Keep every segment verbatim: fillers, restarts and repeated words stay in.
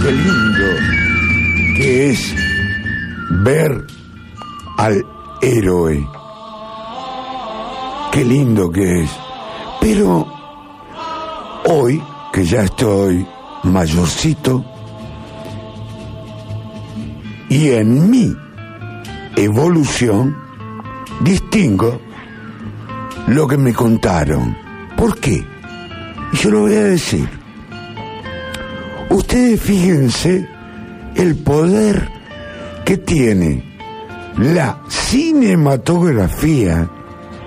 qué lindo que es ver al héroe. Qué lindo que es. Pero hoy, que ya estoy mayorcito, y en mi evolución distingo lo que me contaron. ¿Por qué? Y yo lo voy a decir. Ustedes fíjense el poder que tiene la cinematografía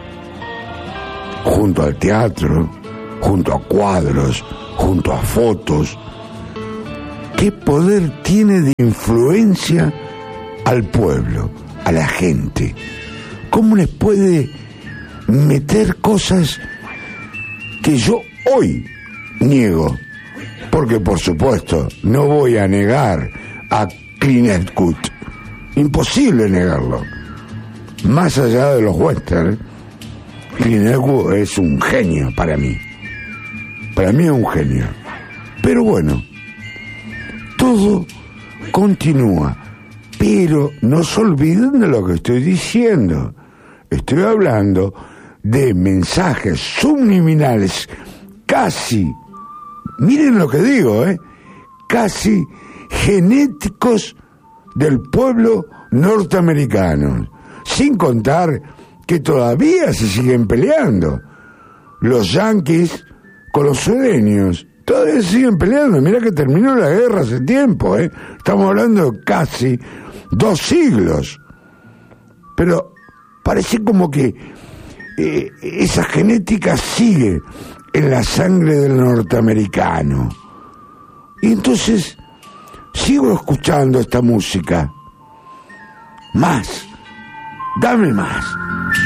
junto al teatro, junto a cuadros, junto a fotos. ¿Qué poder tiene de influencia al pueblo, a la gente? ¿Cómo les puede meter cosas que yo hoy niego? Porque, por supuesto, no voy a negar a Clint Eastwood. Imposible negarlo. Más allá de los westerns, Clint Eastwood es un genio para mí. Para mí es un genio. Pero bueno, todo continúa. Pero no se olviden de lo que estoy diciendo. Estoy hablando de mensajes subliminales casi, miren lo que digo, ¿eh? casi genéticos del pueblo norteamericano. Sin contar que todavía se siguen peleando. Los yanquis con los sureños todavía siguen peleando. Mirá que terminó la guerra hace tiempo, ¿eh? Estamos hablando de casi dos siglos. Pero parece como que eh, esa genética sigue en la sangre del norteamericano. Y entonces sigo escuchando esta música. Más. Dame más.